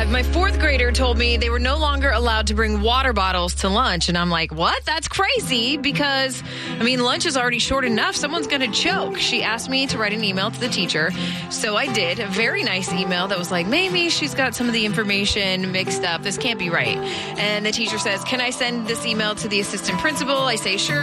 My fourth grader told me they were no longer allowed to bring water bottles to lunch. And I'm like, what? That's crazy because, lunch is already short enough. Someone's going to choke. She asked me to write an email to the teacher. So I did. A very nice email that was like, maybe she's got some of the information mixed up. This can't be right. And the teacher says, can I send this email to the assistant principal? I say, sure.